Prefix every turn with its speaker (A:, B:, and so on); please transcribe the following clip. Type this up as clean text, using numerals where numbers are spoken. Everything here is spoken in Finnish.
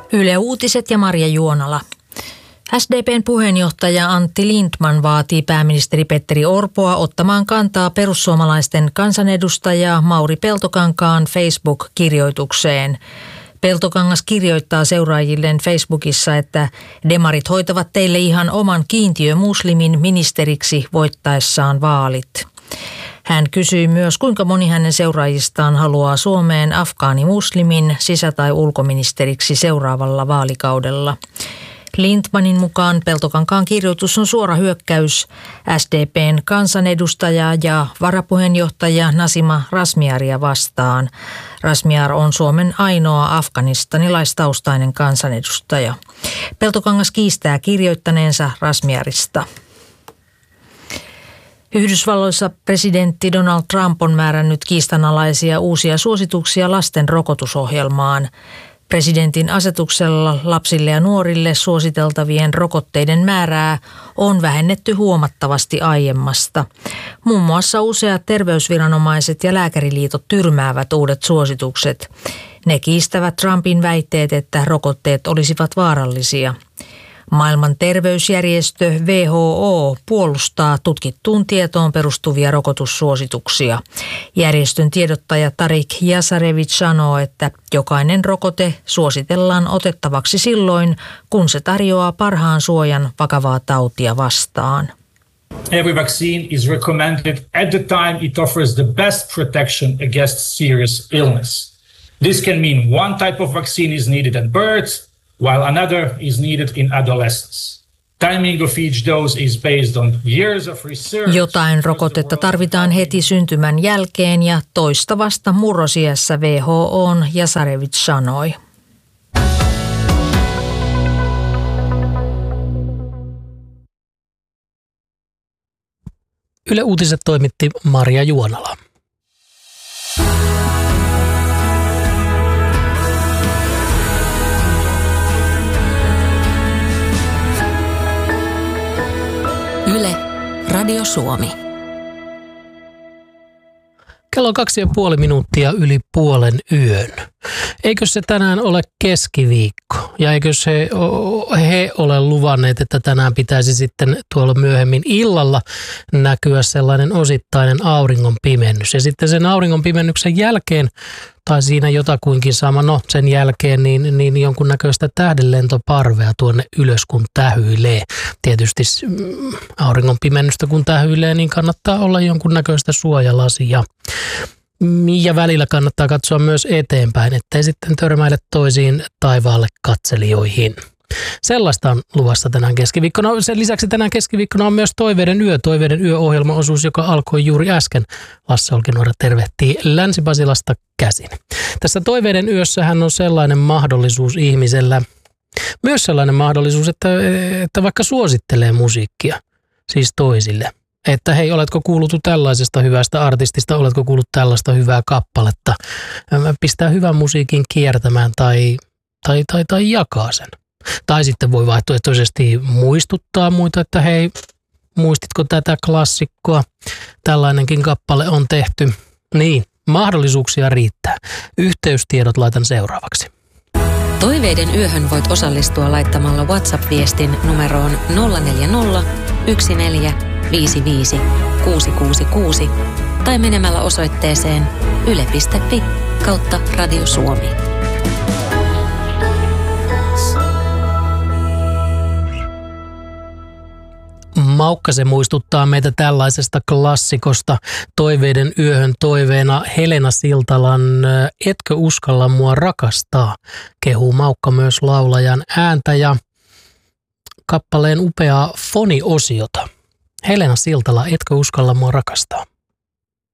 A: Yle Uutiset ja Marja Juonala. SDP:n puheenjohtaja Antti Lindtman vaatii pääministeri Petteri Orpoa ottamaan kantaa perussuomalaisten kansanedustajaa Mauri Peltokankaan Facebook-kirjoitukseen. Peltokangas kirjoittaa seuraajilleen Facebookissa, että demarit hoitavat teille ihan oman kiintiömuslimin ministeriksi voittaessaan vaalit. Hän kysyy myös, kuinka moni hänen seuraajistaan haluaa Suomeen afgaanimuslimin sisä- tai ulkoministeriksi seuraavalla vaalikaudella. Lindtmanin mukaan Peltokankaan kirjoitus on suora hyökkäys SDP:n kansanedustajaa ja varapuheenjohtaja Nasima Razmyaria vastaan. Razmyar on Suomen ainoa afganistanilaistaustainen kansanedustaja. Peltokangas kiistää kirjoittaneensa Razmyarista. Yhdysvalloissa presidentti Donald Trump on määrännyt kiistanalaisia uusia suosituksia lasten rokotusohjelmaan. Presidentin asetuksella lapsille ja nuorille suositeltavien rokotteiden määrää on vähennetty huomattavasti aiemmasta. Muun muassa useat terveysviranomaiset ja lääkäriliitot tyrmäävät uudet suositukset. Ne kiistävät Trumpin väitteet, että rokotteet olisivat vaarallisia. Maailman terveysjärjestö WHO puolustaa tutkittuun tietoon perustuvia rokotussuosituksia. Järjestön tiedottaja Tarik Jasarevic sanoo, että jokainen rokote suositellaan otettavaksi silloin, kun se tarjoaa parhaan suojan vakavaa tautia vastaan.
B: Every vaccine is recommended at the time it offers the best protection against serious illness. This can mean one type of vaccine is needed at birth, while another is needed in adolescence. Timing of each dose is based on years of research.
A: Jotain rokotetta tarvitaan heti syntymän jälkeen ja toista vasta murrosiässä, WHO:n Jasarevic sanoi.
C: Yle Uutiset toimitti Marja Juonala.
D: Yle, Radio Suomi.
C: Kello on 2,5 minuuttia yli puolen yön. Eikö se tänään ole keskiviikko? Ja eikö he ole luvanneet, että tänään pitäisi sitten tuolla myöhemmin illalla näkyä sellainen osittainen auringon pimennys. Ja sitten sen auringon pimennyksen jälkeen, tai siinä jotakuinkin sama, sen jälkeen niin jonkunnäköistä tähdenlentoparvea tuonne ylös kun tähyilee. Tietysti auringon pimennystä kun tähyilee, niin kannattaa olla jonkunnäköistä suojalasia. Ja välillä kannattaa katsoa myös eteenpäin, ettei sitten törmäile toisiin taivaalle katselijoihin. Sellaista on luvassa tänään keskiviikkona. Sen lisäksi tänään keskiviikkona on myös Toiveiden yö-ohjelmaosuus, joka alkoi juuri äsken. Lasse Olkinuora tervehtii Länsi-Pasilasta käsin. Tässä Toiveiden yössähän on sellainen mahdollisuus ihmisellä, myös sellainen mahdollisuus, että vaikka suosittelee musiikkia, siis toisille. Että hei, oletko kuullut tällaisesta hyvästä artistista, oletko kuullut tällaista hyvää kappaletta, pistää hyvän musiikin kiertämään tai jakaa sen. Tai sitten voi vaihtoehtoisesti muistuttaa muita, että hei, muistitko tätä klassikkoa, tällainenkin kappale on tehty. Niin, mahdollisuuksia riittää. Yhteystiedot laitan seuraavaksi.
D: Toiveiden yöhön voit osallistua laittamalla WhatsApp-viestin numeroon 040 14 55 666 tai menemällä osoitteeseen yle.fi/Radio Suomi.
C: Maukka se muistuttaa meitä tällaisesta klassikosta Toiveiden yöhön toiveena Helena Siltalan Etkö uskalla mua rakastaa. Kehuu Maukka myös laulajan ääntä ja kappaleen upeaa foniosiota. Helena Siltala, Etkö uskalla mua rakastaa.